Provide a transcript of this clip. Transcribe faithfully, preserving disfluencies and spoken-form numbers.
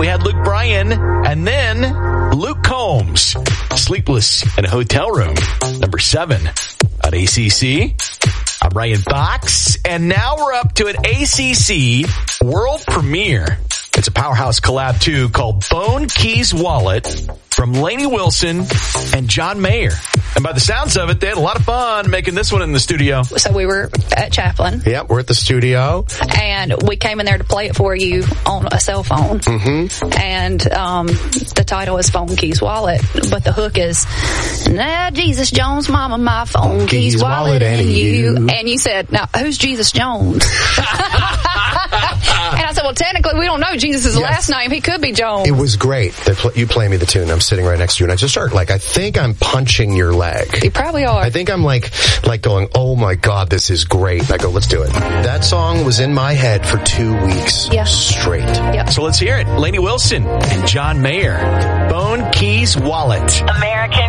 we had Luke Bryan, and then Luke Combs, Sleepless in a Hotel Room, number seven on A C C. I'm Ryan Fox, and now we're up to an A C C world premiere. It's a powerhouse collab, too, called Bone Keys Wallet from Lainey Wilson and John Mayer. And by the sounds of it, they had a lot of fun making this one in the studio. So we were at Chaplin. Yep, we're at the studio. And we came in there to play it for you on a cell phone. Mm-hmm. And um, the title is Phone Keys Wallet. But the hook is, nah, Jesus Jones, mama, my phone keys, keys wallet, wallet and you. you. And you said, now, who's Jesus Jones? And I said, well, technically, we don't know Jesus' yes. last name. He could be Jones. It was great. They pl- you play me the tune. I'm sitting right next to you, and I just start, like, I think I'm punching your leg. You probably are. I think I'm, like, like going, oh, my God, this is great. I go, let's do it. That song was in my head for two weeks yeah. straight. Yep. So let's hear it. Lainey Wilson and John Mayer. Bone Keys Wallet. American